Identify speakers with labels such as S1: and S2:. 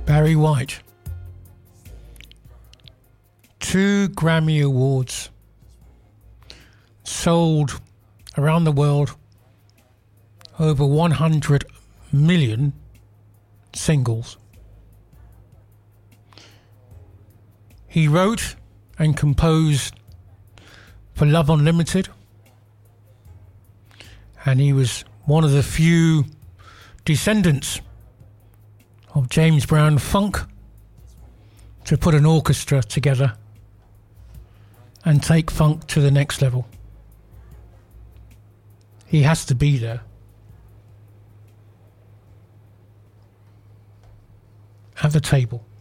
S1: Barry White. 2 Grammy Awards. Sold around the world over 100 million singles. He wrote and composed for Love Unlimited, and he was one of the few descendants of James Brown Funk to put an orchestra together and take funk to the next level. He has to be there. At the table.